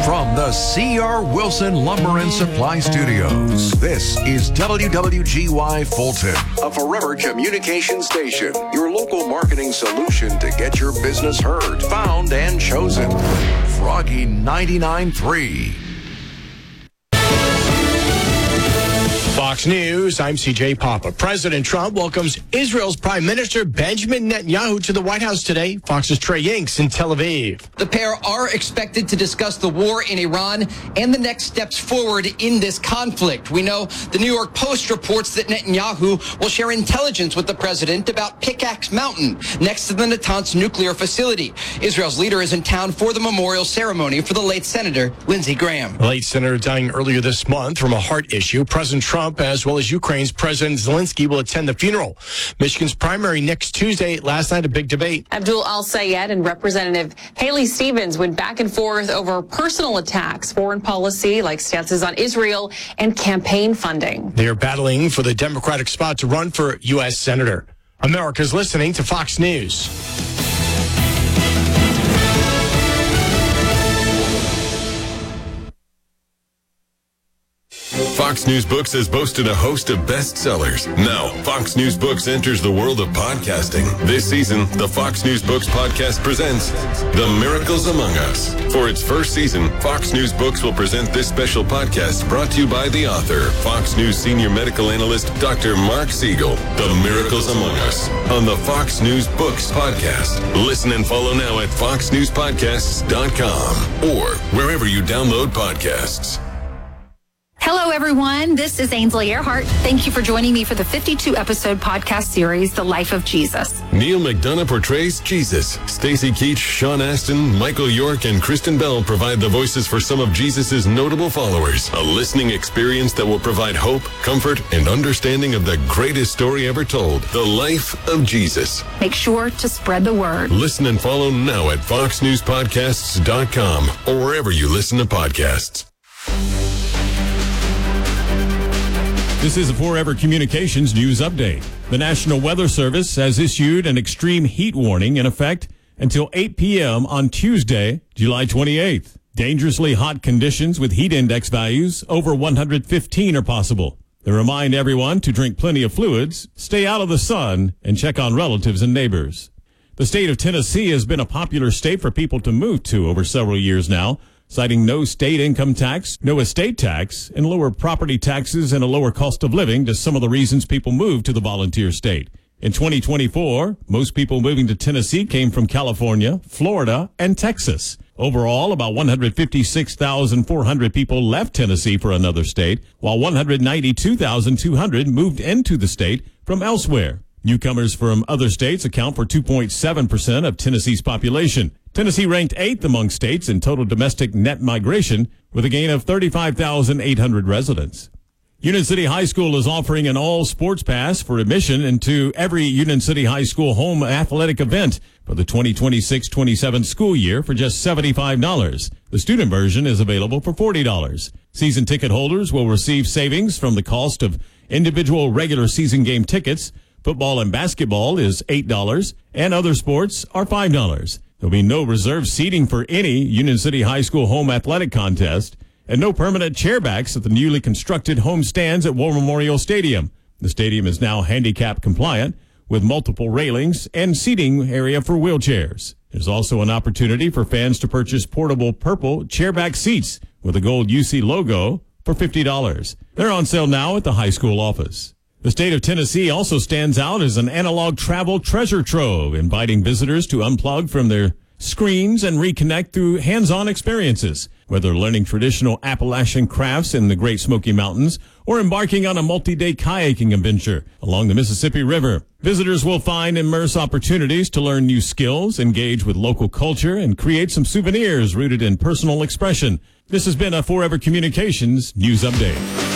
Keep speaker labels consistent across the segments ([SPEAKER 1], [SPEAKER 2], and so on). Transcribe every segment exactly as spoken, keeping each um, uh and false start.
[SPEAKER 1] From the C R. Wilson Lumber and Supply Studios, this is W W G Y Fulton, a Forever Communication station, your local marketing solution to get your business heard, found, and chosen. Froggy ninety-nine point three.
[SPEAKER 2] Fox News, I'm C J Papa. President Trump welcomes Israel's Prime Minister Benjamin Netanyahu to the White House today. Fox's Trey Yanks in Tel Aviv.
[SPEAKER 3] The pair are expected to discuss the war in Iran and the next steps forward in this conflict. We know the New York Post reports that Netanyahu will share intelligence with the president about Pickaxe Mountain, next to the Natanz nuclear facility. Israel's leader is in town for the memorial ceremony for the late Senator Lindsey Graham.
[SPEAKER 2] The late senator dying earlier this month from a heart issue. President Trump, as well as Ukraine's President Zelensky, will attend the funeral. Michigan's primary next Tuesday. Last night, a big debate.
[SPEAKER 4] Abdul Al-Sayed and Representative Haley Stevens went back and forth over personal attacks, foreign policy, like stances on Israel, and campaign funding.
[SPEAKER 2] They are battling for the Democratic spot to run for U S Senator. America's listening to Fox News.
[SPEAKER 5] Fox News Books has boasted a host of bestsellers. Now, Fox News Books enters the world of podcasting. This season, the Fox News Books podcast presents The Miracles Among Us. For its first season, Fox News Books will present this special podcast brought to you by the author, Fox News senior medical analyst, Doctor Mark Siegel. The Miracles Among Us on the Fox News Books podcast. Listen and follow now at fox news podcasts dot com or wherever you download podcasts.
[SPEAKER 6] Hello, everyone. This is Ainsley Earhart. Thank you for joining me for the fifty-two episode podcast series, The Life of Jesus.
[SPEAKER 5] Neil McDonough portrays Jesus. Stacey Keach, Sean Astin, Michael York, and Kristen Bell provide the voices for some of Jesus' notable followers. A listening experience that will provide hope, comfort, and understanding of the greatest story ever told, The Life of Jesus.
[SPEAKER 6] Make sure to spread the word.
[SPEAKER 5] Listen and follow now at fox news podcasts dot com or wherever you listen to podcasts.
[SPEAKER 7] This is a Forever Communications news update. The National Weather Service has issued an extreme heat warning in effect until eight p.m. on Tuesday, July twenty-eighth. Dangerously hot conditions with heat index values over one hundred fifteen are possible. They remind everyone to drink plenty of fluids, stay out of the sun, and check on relatives and neighbors. The state of Tennessee has been a popular state for people to move to over several years now, citing no state income tax, no estate tax, and lower property taxes and a lower cost of living to some of the reasons people move to the volunteer state. In twenty twenty-four, most people moving to Tennessee came from California, Florida, and Texas. Overall, about one hundred fifty-six thousand four hundred people left Tennessee for another state, while one hundred ninety-two thousand two hundred moved into the state from elsewhere. Newcomers from other states account for two point seven percent of Tennessee's population. Tennessee ranked eighth among states in total domestic net migration with a gain of thirty-five thousand eight hundred residents. Union City High School is offering an all-sports pass for admission into every Union City High School home athletic event for the twenty twenty-six twenty-seven school year for just seventy-five dollars. The student version is available for forty dollars. Season ticket holders will receive savings from the cost of individual regular season game tickets. Football and basketball is eight dollars, and other sports are five dollars. There'll be no reserved seating for any Union City High School home athletic contest, and no permanent chairbacks at the newly constructed home stands at War Memorial Stadium. The stadium is now handicap compliant with multiple railings and seating area for wheelchairs. There's also an opportunity for fans to purchase portable purple chairback seats with a gold U C logo for fifty dollars. They're on sale now at the high school office. The state of Tennessee also stands out as an analog travel treasure trove, inviting visitors to unplug from their screens and reconnect through hands-on experiences. Whether learning traditional Appalachian crafts in the Great Smoky Mountains or embarking on a multi-day kayaking adventure along the Mississippi River, visitors will find immersive opportunities to learn new skills, engage with local culture, and create some souvenirs rooted in personal expression. This has been a Forever Communications News Update.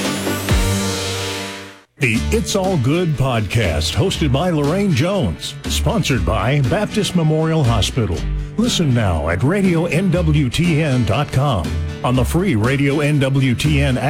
[SPEAKER 8] The It's All Good podcast, hosted by Lorraine Jones, sponsored by Baptist Memorial Hospital. Listen now at radio N W T N dot com, on the free Radio N W T N app.